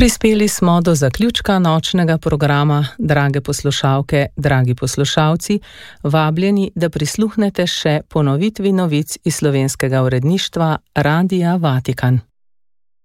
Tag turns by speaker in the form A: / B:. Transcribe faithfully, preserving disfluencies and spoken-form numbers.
A: Prispeli smo do zaključka nočnega programa, drage poslušalke, dragi poslušalci, vabljeni, da prisluhnete še ponovitvi novic iz slovenskega uredništva Radia Vatikan.